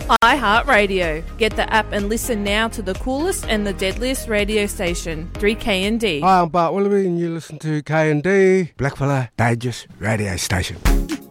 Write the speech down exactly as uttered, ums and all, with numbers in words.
iHeartRadio. Get the app and listen now to the coolest and the deadliest radio station, three K N D. Hi, I'm Bart Willoughby and you listen to K N D, Blackfella Digest Radio Station.